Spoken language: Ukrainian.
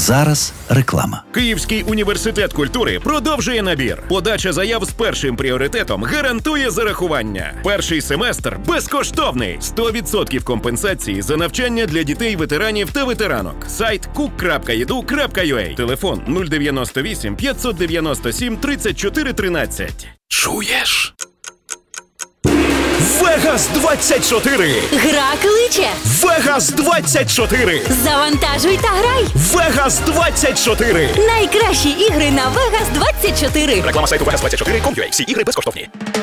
зараз реклама. Київський університет культури продовжує набір. Подача заяв з першим пріоритетом гарантує зарахування. Перший семестр безкоштовний. 100% компенсації за навчання для дітей, ветеранів та ветеранок. Сайт cook.edu.ua. Телефон 098 597 34 13. Чуєш? Вегас 24! Гра кличе! Вегас 24! Завантажуй та грай! Вегас 24! Найкращі ігри на Vegas 24! Реклама сайту Vegas24.com.ua. Всі ігри безкоштовні.